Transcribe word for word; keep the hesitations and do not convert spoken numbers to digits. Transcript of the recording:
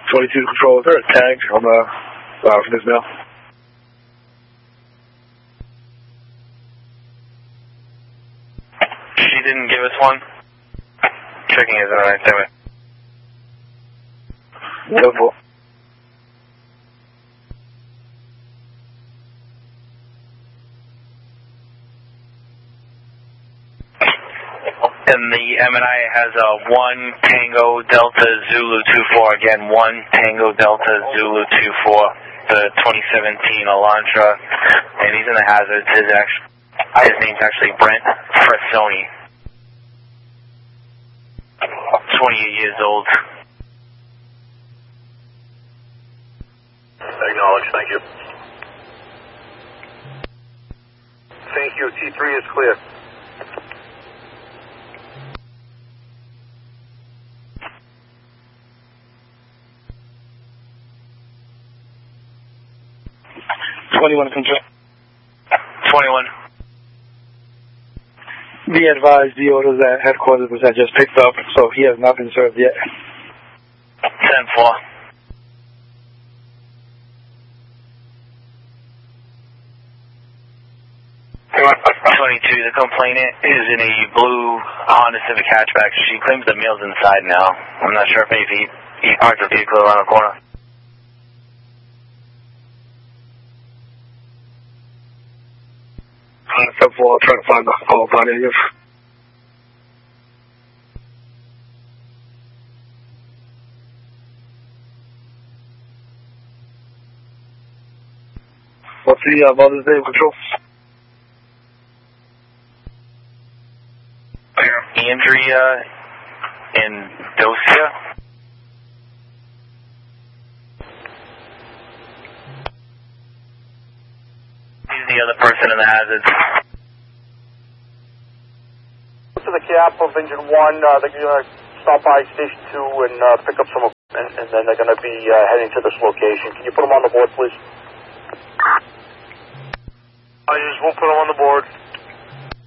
twenty-two Control, is there a tag on the, uh, for this mail? She didn't give us one. Checking is alright, damn it. Double. And the M and I has a one Tango Delta Zulu two four, again, one Tango Delta Zulu two four, the twenty seventeen Elantra, and he's in the hazards. His, actually, his name's actually Brent Fressoni, twenty-eight years old. Acknowledge, thank you. Thank you, T three is clear. twenty-one Control. twenty-one. Be advised, the orders at headquarters was that just picked up, so he has not been served yet. ten four. twenty-two, the complainant is in a blue Honda Civic hatchback. She claims the mail's inside now. I'm not sure if maybe he parked the vehicle around the corner. ten four, trying to find the call body, I guess. What's the uh, Mother's Day Control? Andrea and Dosia. He's the other person in the hazards. To the cap of engine one, uh, they're going to stop by station two and uh, pick up some equipment, and then they're going to be uh, heading to this location. Can you put them on the board, please? I just won't put them on the board.